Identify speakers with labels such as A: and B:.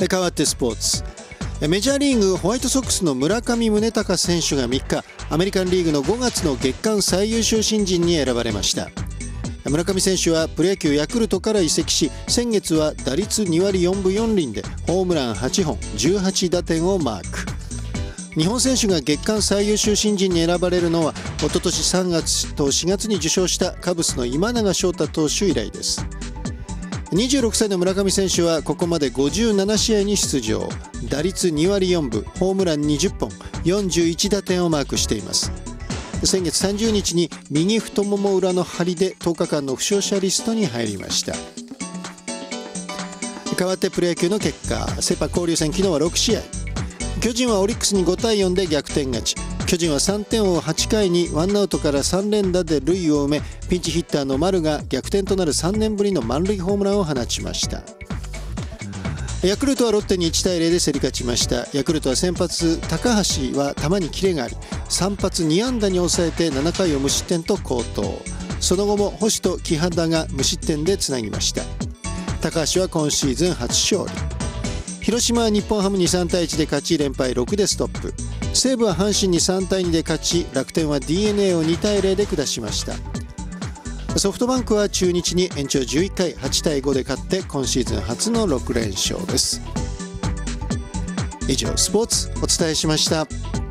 A: 変わってスポーツ。メジャーリーグホワイトソックスの村上宗隆選手が3日、アメリカンリーグの5月の月間最優秀新人に選ばれました。村上選手はプロ野球ヤクルトから移籍し、先月は打率2割4分4厘でホームラン8本18打点をマーク。日本選手が月間最優秀新人に選ばれるのは一昨年3月と4月に受賞したカブスの今永昇太投手以来です。26歳の村上選手はここまで57試合に出場、打率2割4分ホームラン20本41打点をマークしています。先月30日に右太もも裏の張りで10日間の負傷者リストに入りました。代わってプロ野球の結果、セ・パ交流戦昨日は6試合。巨人はオリックスに5対4で逆転勝ち。巨人は3点を追う8回にワンアウトから3連打で塁を埋め、ピンチヒッターの丸が逆転となる3年ぶりの満塁ホームランを放ちました。ヤクルトはロッテに1対0で競り勝ちました。ヤクルトは先発高橋は球にキレがあり、3発2安打に抑えて7回を無失点と好投。その後も星と木肌が無失点でつなぎました。高橋は今シーズン初勝利。広島は日本ハムに3対1で勝ち、連敗6でストップ。西武は阪神に3対2で勝ち、楽天は DNA を2対0で下しました。ソフトバンクは中日に延長11回8対5で勝って今シーズン初の6連勝です。以上スポーツお伝えしました。